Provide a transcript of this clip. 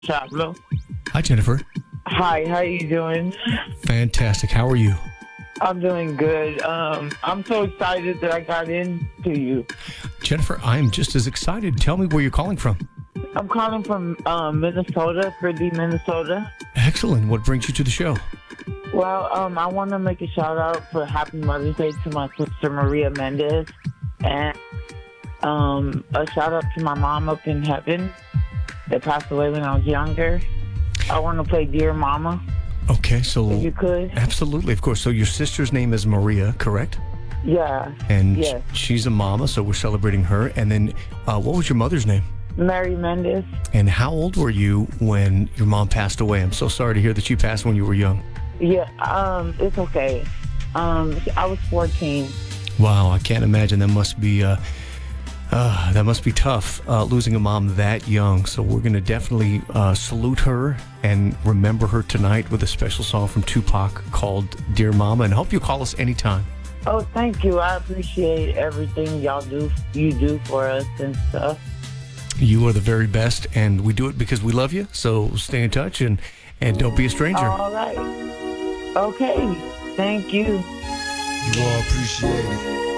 Pablo. Hi, Jennifer. Hi, how you doing? Fantastic. How are you? I'm doing good. I'm so excited that I got into you. Jennifer, I am just as excited. Tell me where you're calling from. I'm calling from Minnesota, Fridley, Minnesota. Excellent. What brings you to the show? Well, I want to make a shout out for Happy Mother's Day to my sister Maria Mendez, and a shout out to my mom up in heaven that passed away when I was younger. I want to play Dear Mama, Okay, so if you could. absolutely, of course. So your sister's name is Maria, correct? Yeah. And Yes. she's a mama, so we're celebrating her. And then, what was your mother's name? Mary Mendez. And how old were you when your mom passed away? I'm so sorry to hear that she passed when you were young. Yeah. It's okay. I was 14. Wow, I can't imagine. That must be tough, losing a mom that young. So we're going to definitely salute her and remember her tonight with a special song from Tupac called Dear Mama. And I hope you call us anytime. Oh, thank you. I appreciate everything you do for us and stuff. You are the very best, and we do it because we love you. So stay in touch and don't be a stranger. All right. Okay. Thank you. You all appreciate it.